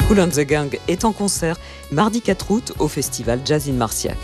Kool and the Gang est en concert mardi 4 août au festival Jazz in Marciac.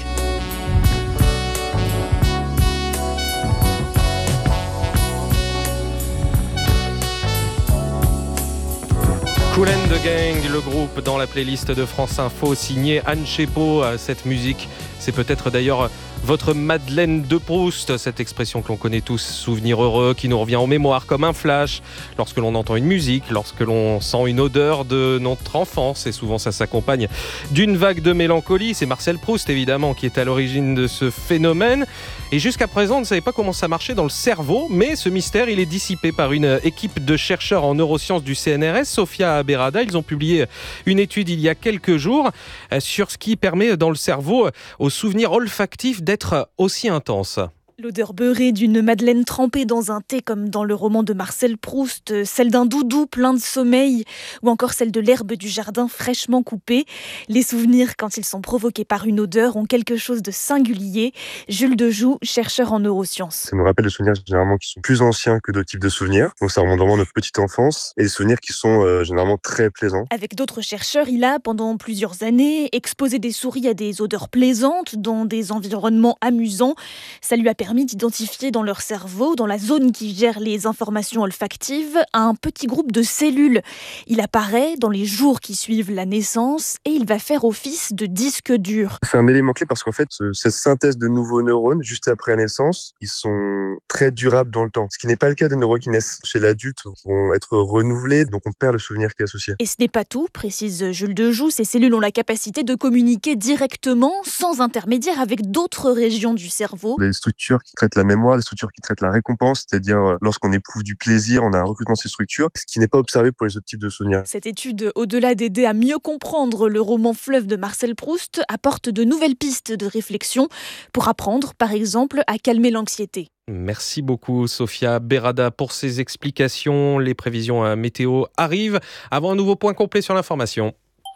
Kool and the Gang, le groupe dans la playlist de France Info, signé Anne Chépeau. Cette musique, c'est peut-être d'ailleurs votre Madeleine de Proust, cette expression que l'on connaît tous, souvenir heureux qui nous revient en mémoire comme un flash lorsque l'on entend une musique, lorsque l'on sent une odeur de notre enfance, et souvent ça s'accompagne d'une vague de mélancolie. C'est Marcel Proust évidemment qui est à l'origine de ce phénomène, et jusqu'à présent on ne savait pas comment ça marchait dans le cerveau, mais ce mystère il est dissipé par une équipe de chercheurs en neurosciences du CNRS, Sofia Berada. Ils ont publié une étude il y a quelques jours sur ce qui permet dans le cerveau au souvenir olfactif d'être aussi intense. L'odeur beurrée d'une madeleine trempée dans un thé comme dans le roman de Marcel Proust, celle d'un doudou plein de sommeil ou encore celle de l'herbe du jardin fraîchement coupée. Les souvenirs, quand ils sont provoqués par une odeur, ont quelque chose de singulier. Jules Dejoux, chercheur en neurosciences. Ça nous rappelle des souvenirs généralement qui sont plus anciens que d'autres types de souvenirs. Donc ça remonte vraiment à notre petite enfance et des souvenirs qui sont généralement très plaisants. Avec d'autres chercheurs, il a, pendant plusieurs années, exposé des souris à des odeurs plaisantes dans des environnements amusants. Ça lui a permis d'identifier dans leur cerveau, dans la zone qui gère les informations olfactives, un petit groupe de cellules. Il apparaît dans les jours qui suivent la naissance et il va faire office de disque dur. C'est un élément clé parce qu'en fait, cette synthèse de nouveaux neurones, juste après la naissance, ils sont très durables dans le temps. Ce qui n'est pas le cas des neurones qui naissent chez l'adulte, vont être renouvelés, donc on perd le souvenir qui est associé. Et ce n'est pas tout, précise Jules Dejoux, ces cellules ont la capacité de communiquer directement, sans intermédiaire, avec d'autres régions du cerveau. Les structures qui traitent la mémoire, des structures qui traitent la récompense, c'est-à-dire lorsqu'on éprouve du plaisir, on a un recrutement de ces structures, ce qui n'est pas observé pour les autres types de souvenirs. Cette étude, au-delà d'aider à mieux comprendre le roman fleuve de Marcel Proust, apporte de nouvelles pistes de réflexion pour apprendre, par exemple, à calmer l'anxiété. Merci beaucoup Sofia Berada pour ces explications. Les prévisions météo arrivent avant un nouveau point complet sur l'information.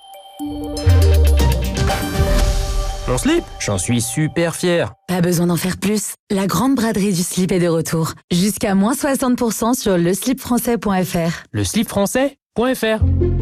Mon slip, j'en suis super fier. Pas besoin d'en faire plus. La grande braderie du slip est de retour. Jusqu'à moins 60% sur leslipfrançais.fr. Leslipfrançais.fr.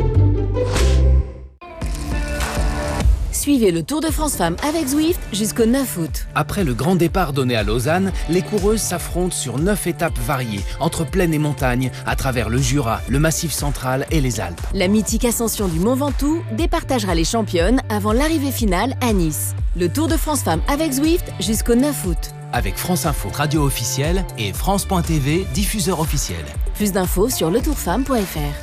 Suivez le Tour de France Femmes avec Zwift jusqu'au 9 août. Après le grand départ donné à Lausanne, les coureuses s'affrontent sur 9 étapes variées, entre plaine et montagne, à travers le Jura, le Massif central et les Alpes. La mythique ascension du Mont Ventoux départagera les championnes avant l'arrivée finale à Nice. Le Tour de France Femmes avec Zwift jusqu'au 9 août. Avec France Info, radio officielle, et France.tv, diffuseur officiel. Plus d'infos sur letourfemme.fr.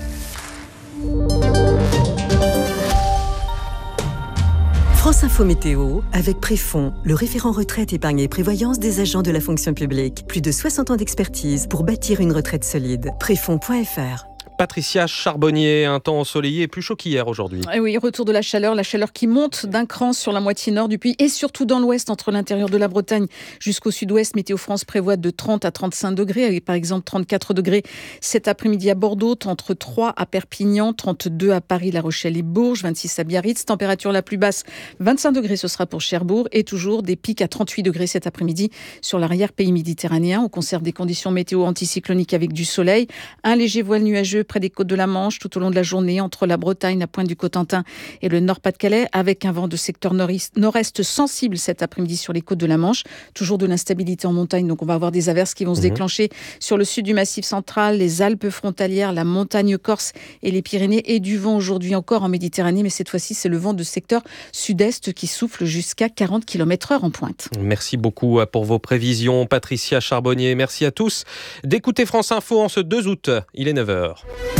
France Info Météo, avec Préfond, le référent retraite, épargne et prévoyance des agents de la fonction publique. Plus de 60 ans d'expertise pour bâtir une retraite solide. Préfond.fr. Patricia Charbonnier, un temps ensoleillé et plus chaud qu'hier aujourd'hui. Et oui, retour de la chaleur qui monte d'un cran sur la moitié nord du pays et surtout dans l'ouest, entre l'intérieur de la Bretagne jusqu'au sud-ouest. Météo France prévoit de 30 à 35 degrés, avec par exemple 34 degrés cet après-midi à Bordeaux, 33 à Perpignan, 32 à Paris, La Rochelle et Bourges, 26 à Biarritz. Température la plus basse, 25 degrés, ce sera pour Cherbourg, et toujours des pics à 38 degrés cet après-midi sur l'arrière-pays méditerranéen. On conserve des conditions météo anticycloniques avec du soleil, un léger voile nuageux près des côtes de la Manche tout au long de la journée entre la Bretagne, la pointe du Cotentin et le Nord-Pas-de-Calais, avec un vent de secteur nord-est sensible cet après-midi sur les côtes de la Manche. Toujours de l'instabilité en montagne, donc on va avoir des averses qui vont se déclencher sur le sud du Massif central, les Alpes frontalières, la montagne corse et les Pyrénées, et du vent aujourd'hui encore en Méditerranée, mais cette fois-ci c'est le vent de secteur sud-est qui souffle jusqu'à 40 km/h en pointe. Merci beaucoup pour vos prévisions, Patricia Charbonnier. Merci à tous d'écouter France Info en ce 2 août. Il est 9h.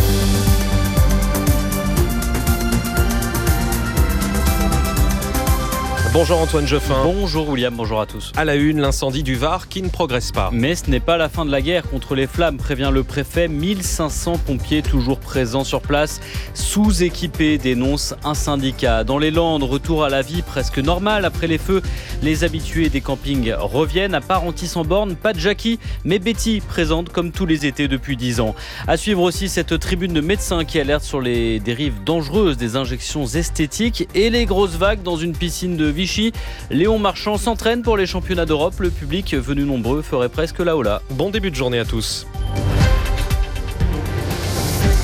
Bonjour Antoine Geoffin. Bonjour William, bonjour à tous. À la une, l'incendie du Var qui ne progresse pas. Mais ce n'est pas la fin de la guerre contre les flammes, prévient le préfet. 1500 pompiers toujours présents sur place, sous-équipés, dénonce un syndicat. Dans les Landes, retour à la vie presque normale après les feux. Les habitués des campings reviennent, à part Antis-en-Born, pas de Jackie, mais Betty, présente comme tous les étés depuis 10 ans. À suivre aussi cette tribune de médecins qui alerte sur les dérives dangereuses des injections esthétiques et les grosses vagues dans une piscine de Vichy. Léon Marchand s'entraîne pour les championnats d'Europe. Le public venu nombreux ferait presque la hola. Bon début de journée à tous.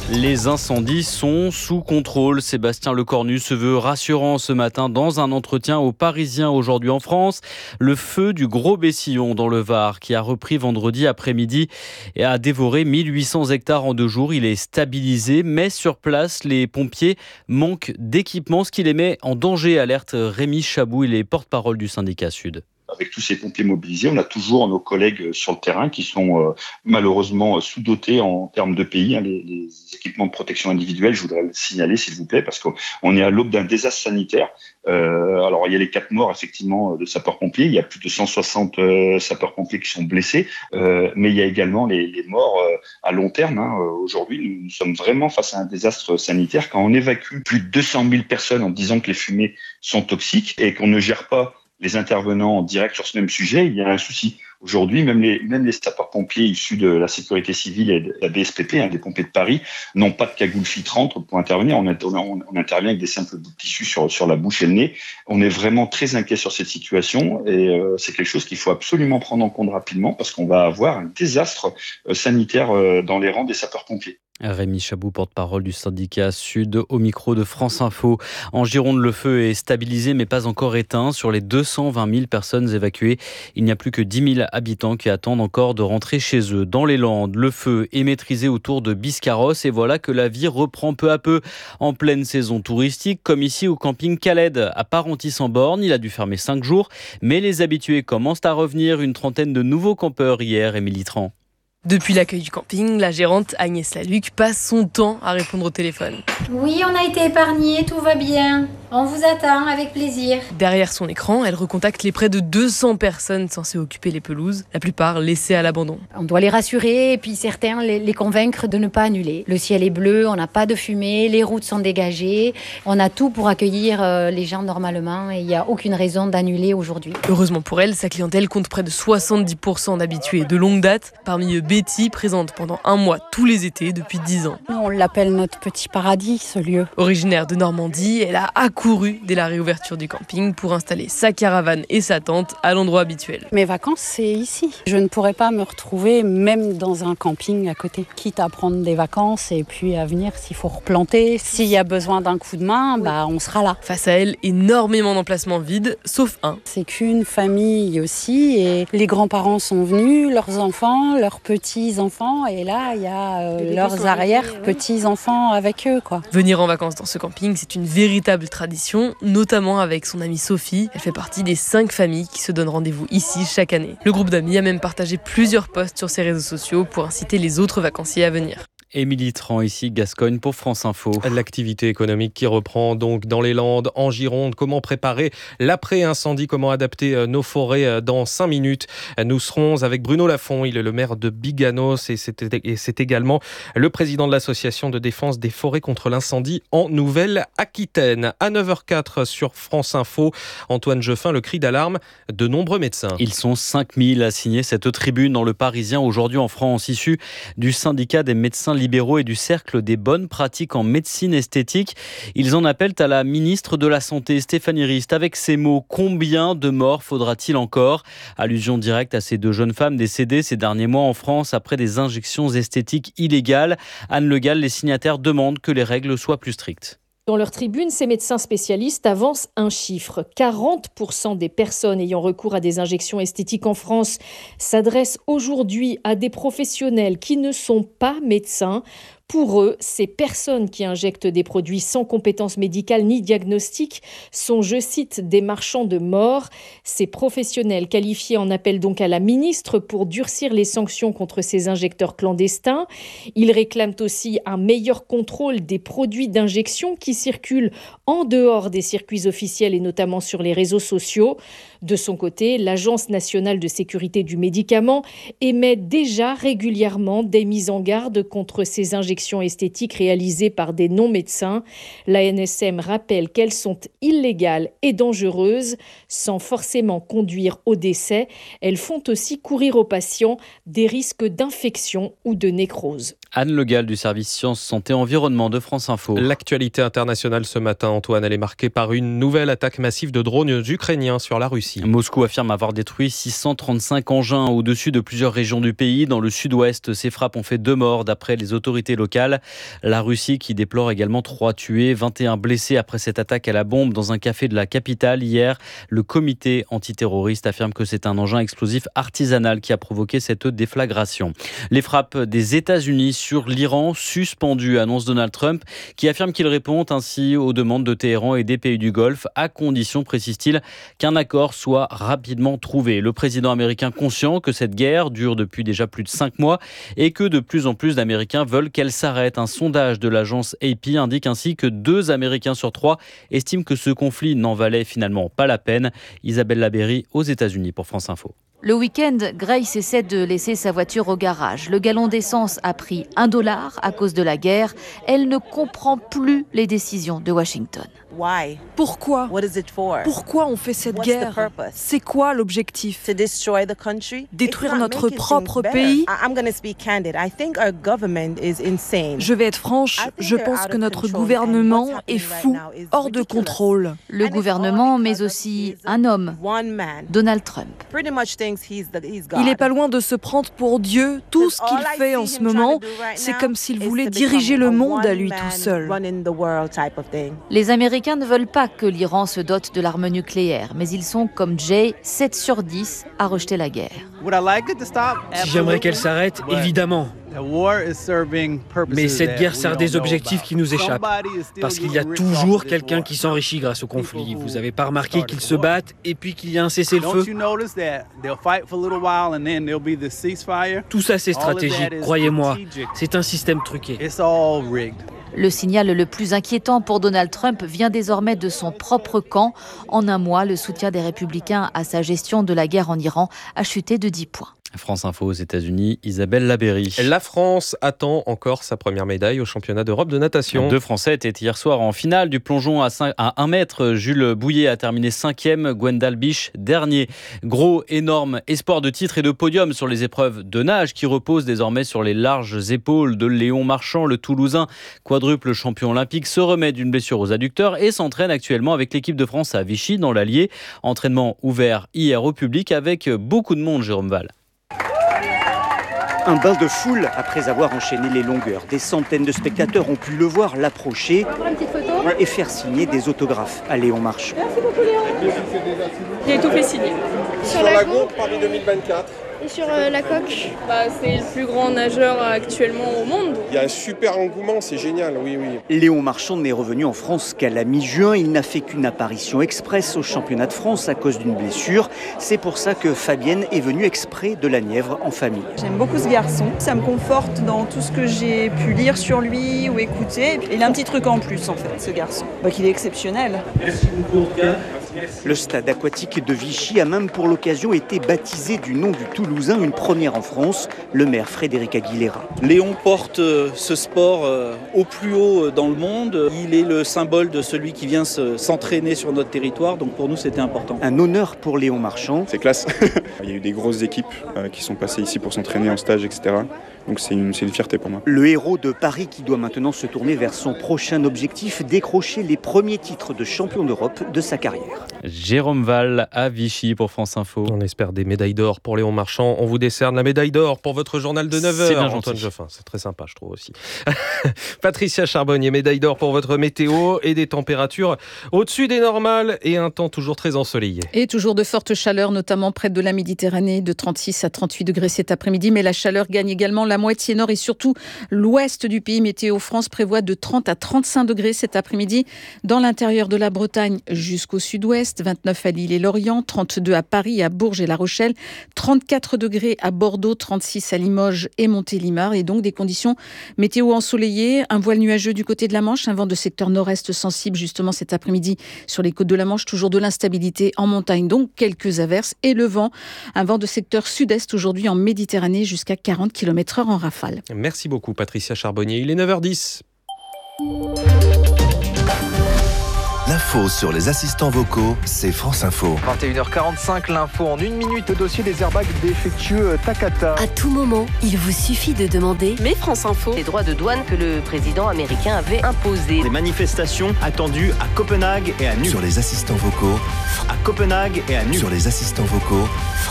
Les incendies sont sous contrôle. Sébastien Lecornu se veut rassurant ce matin dans un entretien aux Parisiens aujourd'hui en France. Le feu du Gros Bessillon dans le Var, qui a repris vendredi après-midi et a dévoré 1800 hectares en 2 jours. Il est stabilisé, mais sur place, les pompiers manquent d'équipement, ce qui les met en danger, alerte Rémi Chabou, il est porte-parole du syndicat Sud. Avec tous ces pompiers mobilisés, on a toujours nos collègues sur le terrain qui sont malheureusement sous-dotés en termes de pays. Les équipements de protection individuelle, je voudrais le signaler s'il vous plaît, parce qu'on est à l'aube d'un désastre sanitaire. Alors il y a les 4 morts effectivement de sapeurs-pompiers, il y a plus de 160 sapeurs-pompiers qui sont blessés, mais il y a également les morts à long terme. Aujourd'hui, nous sommes vraiment face à un désastre sanitaire quand on évacue plus de 200 000 personnes en disant que les fumées sont toxiques et qu'on ne gère pas les intervenants en direct sur ce même sujet, il y a un souci. Aujourd'hui, même les sapeurs-pompiers issus de la sécurité civile et de la BSPP, des pompiers de Paris, n'ont pas de cagoule filtrante pour intervenir. On intervient avec des simples bouts de tissu sur la bouche et le nez. On est vraiment très inquiet sur cette situation et c'est quelque chose qu'il faut absolument prendre en compte rapidement parce qu'on va avoir un désastre sanitaire dans les rangs des sapeurs-pompiers. Rémi Chabou, porte-parole du syndicat Sud, au micro de France Info. En Gironde, le feu est stabilisé mais pas encore éteint. Sur les 220 000 personnes évacuées, il n'y a plus que 10 000 habitants qui attendent encore de rentrer chez eux. Dans les Landes, le feu est maîtrisé autour de Biscarrosse et voilà que la vie reprend peu à peu en pleine saison touristique, comme ici au camping Caled à Parentis-en-Born. Il a dû fermer 5 jours, mais les habitués commencent à revenir. Une trentaine de nouveaux campeurs hier, Émilie Tran. Depuis l'accueil du camping, la gérante Agnès Laluc passe son temps à répondre au téléphone. Oui, on a été épargnés, tout va bien. On vous attend avec plaisir. Derrière son écran, elle recontacte les près de 200 personnes censées occuper les pelouses, la plupart laissées à l'abandon. On doit les rassurer et puis certains les convaincre de ne pas annuler. Le ciel est bleu, on n'a pas de fumée, les routes sont dégagées. On a tout pour accueillir les gens normalement et il n'y a aucune raison d'annuler aujourd'hui. Heureusement pour elle, sa clientèle compte près de 70% d'habitués de longue date. Parmi eux, Betty, présente pendant 1 mois tous les étés depuis 10 ans. On l'appelle notre petit paradis, ce lieu. Originaire de Normandie, elle a accouru dès la réouverture du camping pour installer sa caravane et sa tente à l'endroit habituel. Mes vacances, c'est ici. Je ne pourrais pas me retrouver même dans un camping à côté. Quitte à prendre des vacances et puis à venir s'il faut replanter. S'il y a besoin d'un coup de main, on sera là. Face à elle, énormément d'emplacements vides, sauf un. C'est qu'une famille aussi et les grands-parents sont venus, leurs enfants, leurs petits-enfants et là, il y a leurs arrière-petits-enfants avec eux, quoi. Venir en vacances dans ce camping, c'est une véritable tradition, notamment avec son amie Sophie. Elle fait partie des 5 familles qui se donnent rendez-vous ici chaque année. Le groupe d'amis a même partagé plusieurs posts sur ses réseaux sociaux pour inciter les autres vacanciers à venir. Émilie Tran, ici Gascogne pour France Info. L'activité économique qui reprend donc dans les Landes, en Gironde. Comment préparer l'après-incendie, comment adapter nos forêts dans 5 minutes. Nous serons avec Bruno Lafont, il est le maire de Biganos et c'est également le président de l'association de défense des forêts contre l'incendie en Nouvelle-Aquitaine. À 9h04 sur France Info, Antoine Jeffin, le cri d'alarme de nombreux médecins. Ils sont 5000 à signer cette tribune dans le Parisien aujourd'hui en France, issue du syndicat des médecins libéraux et du cercle des bonnes pratiques en médecine esthétique. Ils en appellent à la ministre de la Santé, Stéphanie Rist, avec ces mots: combien de morts faudra-t-il encore? Allusion directe à ces 2 jeunes femmes décédées ces derniers mois en France après des injections esthétiques illégales. Anne Le Gall, les signataires demandent que les règles soient plus strictes. Dans leur tribune, ces médecins spécialistes avancent un chiffre. 40% des personnes ayant recours à des injections esthétiques en France s'adressent aujourd'hui à des professionnels qui ne sont pas médecins. Pour eux, ces personnes qui injectent des produits sans compétences médicales ni diagnostiques sont, je cite, des marchands de mort. Ces professionnels qualifiés en appellent donc à la ministre pour durcir les sanctions contre ces injecteurs clandestins. Ils réclament aussi un meilleur contrôle des produits d'injection qui circulent en dehors des circuits officiels et notamment sur les réseaux sociaux. De son côté, l'Agence nationale de sécurité du médicament émet déjà régulièrement des mises en garde contre ces injections esthétiques réalisées par des non-médecins. L'ANSM rappelle qu'elles sont illégales et dangereuses, sans forcément conduire au décès. Elles font aussi courir aux patients des risques d'infection ou de nécrose. Anne Le Gall du service Sciences, Santé, Environnement de France Info. L'actualité internationale ce matin, Antoine, elle est marquée par une nouvelle attaque massive de drones ukrainiens sur la Russie. Russie. Moscou affirme avoir détruit 635 engins au-dessus de plusieurs régions du pays. Dans le sud-ouest, ces frappes ont fait 2 morts d'après les autorités locales. La Russie qui déplore également 3 tués, 21 blessés après cette attaque à la bombe dans un café de la capitale hier. Le comité antiterroriste affirme que c'est un engin explosif artisanal qui a provoqué cette déflagration. Les frappes des États-Unis sur l'Iran suspendues, annonce Donald Trump, qui affirme qu'il répond ainsi aux demandes de Téhéran et des pays du Golfe, à condition, précise-t-il, qu'un accord soit rapidement trouvé. Le président américain conscient que cette guerre dure depuis déjà plus de 5 mois et que de plus en plus d'Américains veulent qu'elle s'arrête. Un sondage de l'agence AP indique ainsi que 2 Américains sur 3 estiment que ce conflit n'en valait finalement pas la peine. Isabelle Labéry aux États-Unis pour France Info. Le week-end, Grace essaie de laisser sa voiture au garage. Le gallon d'essence a pris $1 à cause de la guerre. Elle ne comprend plus les décisions de Washington. Pourquoi ? Pourquoi on fait cette guerre ? C'est quoi l'objectif ? Détruire notre propre pays ? Je vais être franche, je pense que notre gouvernement est fou, hors de contrôle. Le gouvernement, mais aussi un homme, Donald Trump. Il n'est pas loin de se prendre pour Dieu. Tout ce qu'il fait en ce moment, c'est comme s'il voulait diriger le monde à lui tout seul. Les Américains ne veulent pas que l'Iran se dote de l'arme nucléaire, mais ils sont, comme Jay, 7 sur 10 à rejeter la guerre. Si j'aimerais qu'elle s'arrête, évidemment. Mais cette guerre sert des objectifs qui nous échappent. Parce qu'il y a toujours quelqu'un qui s'enrichit grâce au conflit. Vous n'avez pas remarqué qu'ils se battent et puis qu'il y a un cessez-le-feu ? Tout ça, c'est stratégique, croyez-moi. C'est un système truqué. Le signal le plus inquiétant pour Donald Trump vient désormais de son propre camp. En un mois, le soutien des Républicains à sa gestion de la guerre en Iran a chuté de 10 points. France Info aux États-Unis, Isabelle Labéry. La France attend encore sa première médaille au championnat d'Europe de natation. 2 Français étaient hier soir en finale du plongeon à 1 mètre. Jules Bouillet a terminé 5e, Gwendal Biche dernier. Gros, énorme espoir de titre et de podium sur les épreuves de nage qui reposent désormais sur les larges épaules de Léon Marchand. Le Toulousain, quadruple champion olympique, se remet d'une blessure aux adducteurs et s'entraîne actuellement avec l'équipe de France à Vichy dans l'Allier. Entraînement ouvert hier au public avec beaucoup de monde, Jérôme Val. Un bain de foule après avoir enchaîné les longueurs. Des centaines de spectateurs ont pu le voir, l'approcher et faire signer des autographes à Léon Marchand. Merci beaucoup Léon. J'ai tout fait signer. Sur la Go, Paris 2024. Et sur la coque c'est le plus grand nageur actuellement au monde. Il y a un super engouement, c'est génial, oui. Léon Marchand n'est revenu en France qu'à la mi-juin. Il n'a fait qu'une apparition express au championnat de France à cause d'une blessure. C'est pour ça que Fabienne est venue exprès de la Nièvre en famille. J'aime beaucoup ce garçon. Ça me conforte dans tout ce que j'ai pu lire sur lui ou écouter. Et il a un petit truc en plus, en fait, ce garçon. Qu'il est exceptionnel. Merci beaucoup. Le stade aquatique de Vichy a même pour l'occasion été baptisé du nom du Toulousain, une première en France, le maire Frédéric Aguilera. Léon porte ce sport au plus haut dans le monde. Il est le symbole de celui qui vient s'entraîner sur notre territoire, donc pour nous c'était important. Un honneur pour Léon Marchand. C'est classe. Il y a eu des grosses équipes qui sont passées ici pour s'entraîner en stage, etc. Donc c'est une fierté pour moi. Le héros de Paris qui doit maintenant se tourner vers son prochain objectif, décrocher les premiers titres de champion d'Europe de sa carrière. Jérôme Val à Vichy pour France Info. On espère des médailles d'or pour Léon Marchand. On vous décerne la médaille d'or pour votre journal de 9h. C'est bien Antoine gentil. Geoffin, c'est très sympa, je trouve aussi. Patricia Charbonnier, médaille d'or pour votre météo et des températures au-dessus des normales et un temps toujours très ensoleillé. Et toujours de fortes chaleurs, notamment près de la Méditerranée, de 36 à 38 degrés cet après-midi. Mais la chaleur gagne également la moitié nord et surtout l'ouest du pays. Météo France prévoit de 30 à 35 degrés cet après-midi dans l'intérieur de la Bretagne jusqu'au sud-ouest, 29 à Lille et Lorient, 32 à Paris, à Bourges et La Rochelle, 34 degrés à Bordeaux, 36 à Limoges et Montélimar. Et donc des conditions météo ensoleillées, un voile nuageux du côté de la Manche, un vent de secteur nord-est sensible justement cet après-midi sur les côtes de la Manche, toujours de l'instabilité en montagne, donc quelques averses et le vent, un vent de secteur sud-est aujourd'hui en Méditerranée jusqu'à 40 km/h en rafale. Merci beaucoup Patricia Charbonnier, il est 9h10. L'info sur les assistants vocaux, c'est France Info. 21h45, l'info en 1 minute, le dossier des airbags défectueux Takata. À tout moment, il vous suffit de demander. Mais France Info, les droits de douane que le président américain avait imposés. Des manifestations attendues à Copenhague et à Nuuk. Sur les assistants vocaux, à Copenhague et à Nuuk. Sur les assistants vocaux,